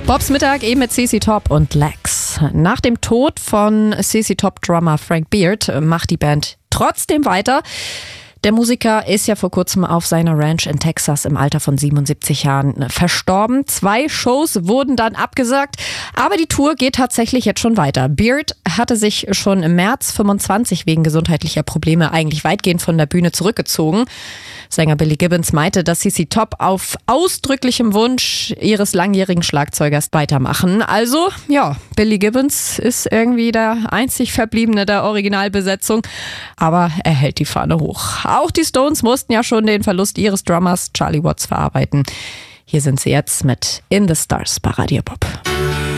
Bobs Mittag eben mit CC Top und Lex. Nach dem Tod von CC Top Drummer Frank Beard macht die Band trotzdem weiter. Der Musiker ist ja vor kurzem auf seiner Ranch in Texas im Alter von 77 Jahren verstorben. 2 Shows wurden dann abgesagt, aber die Tour geht tatsächlich jetzt schon weiter. Beard hatte sich schon im März 25 wegen gesundheitlicher Probleme eigentlich weitgehend von der Bühne zurückgezogen. Sänger Billy Gibbons meinte, dass CC Top auf ausdrücklichem Wunsch ihres langjährigen Schlagzeugers weitermachen. Also, ja, Billy Gibbons ist irgendwie der einzig Verbliebene der Originalbesetzung, aber er hält die Fahne hoch. Auch die Stones mussten ja schon den Verlust ihres Drummers Charlie Watts verarbeiten. Hier sind sie jetzt mit In the Stars bei Radio Bob.